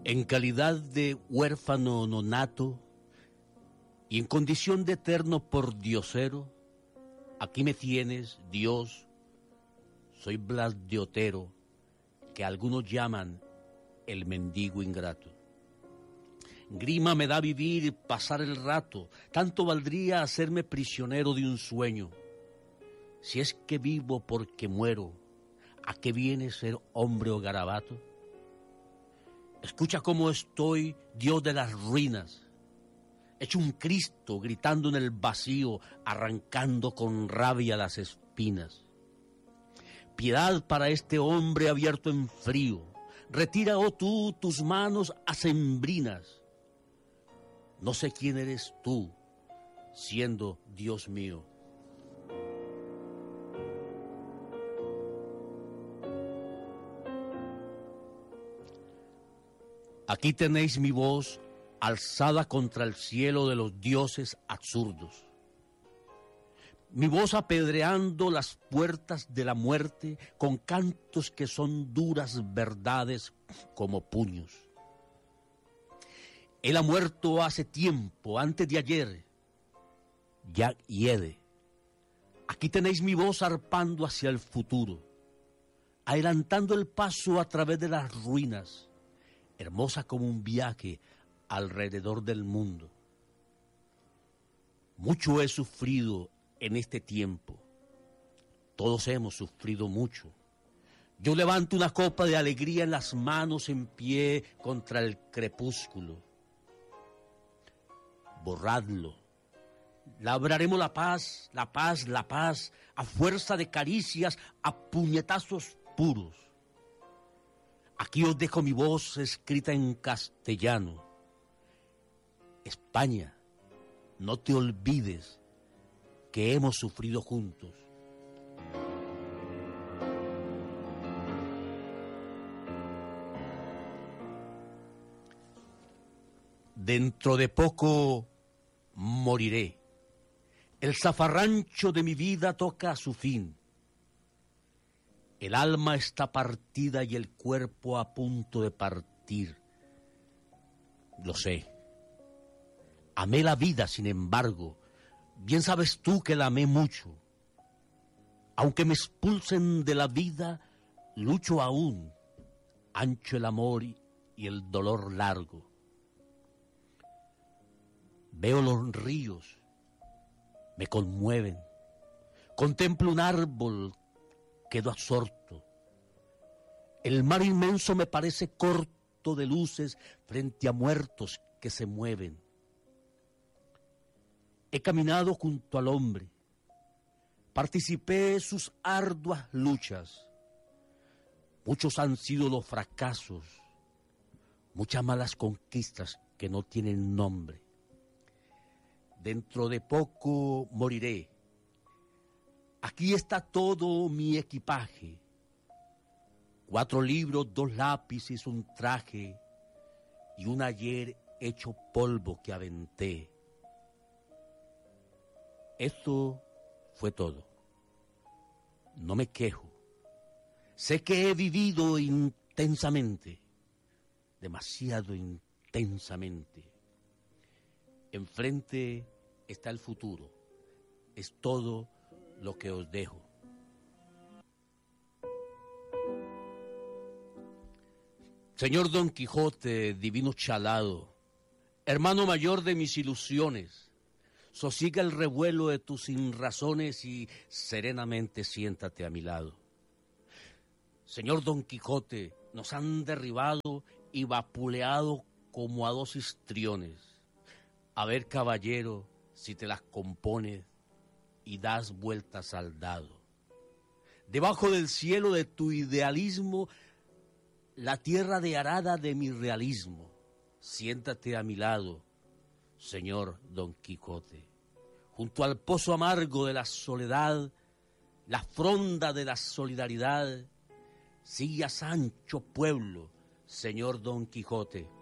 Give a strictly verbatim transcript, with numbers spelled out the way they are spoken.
En calidad de huérfano nonato y en condición de eterno pordiosero, aquí me tienes, Dios, soy Blas de Otero, que algunos llaman el mendigo ingrato. Grima me da vivir, pasar el rato, tanto valdría hacerme prisionero de un sueño. Si es que vivo porque muero, ¿a qué viene ser hombre o garabato? Escucha cómo estoy, Dios de las ruinas, hecho un Cristo gritando en el vacío, arrancando con rabia las espinas. Piedad para este hombre abierto en frío, retira, oh tú, tus manos acembrinas. No sé quién eres tú, siendo Dios mío. Aquí tenéis mi voz alzada contra el cielo de los dioses absurdos. Mi voz apedreando las puertas de la muerte con cantos que son duras verdades como puños. Él ha muerto hace tiempo, antes de ayer, ya hiede. Aquí tenéis mi voz arpando hacia el futuro, adelantando el paso a través de las ruinas, hermosa como un viaje alrededor del mundo. Mucho he sufrido en este tiempo. Todos hemos sufrido mucho. Yo levanto una copa de alegría en las manos en pie contra el crepúsculo. Borradlo. Labraremos la paz, la paz, la paz, a fuerza de caricias, a puñetazos puros. Aquí os dejo mi voz escrita en castellano. España, no te olvides que hemos sufrido juntos. Dentro de poco moriré. El zafarrancho de mi vida toca a su fin. El alma está partida y el cuerpo a punto de partir. Lo sé. Amé la vida, sin embargo. Bien sabes tú que la amé mucho. Aunque me expulsen de la vida, lucho aún. Ancho el amor y el dolor largo. Veo los ríos, me conmueven. Contemplo un árbol, quedo absorto. El mar inmenso me parece corto de luces frente a muertos que se mueven. He caminado junto al hombre, participé en sus arduas luchas. Muchos han sido los fracasos, muchas malas conquistas que no tienen nombre. Dentro de poco moriré. Aquí está todo mi equipaje. Cuatro libros, dos lápices, un traje y un ayer hecho polvo que aventé. Esto fue todo. No me quejo. Sé que he vivido intensamente, demasiado intensamente. Enfrente está el futuro. Es todo lo que os dejo. Señor Don Quijote, divino chalado, hermano mayor de mis ilusiones, sosiega el revuelo de tus sinrazones y serenamente siéntate a mi lado. Señor Don Quijote, nos han derribado y vapuleado como a dos histriones. A ver, caballero, si te las compones y das vueltas al dado. Debajo del cielo de tu idealismo, la tierra de arada de mi realismo. Siéntate a mi lado, señor Don Quijote. Junto al pozo amargo de la soledad, la fronda de la solidaridad, sigue a Sancho Pueblo, señor Don Quijote.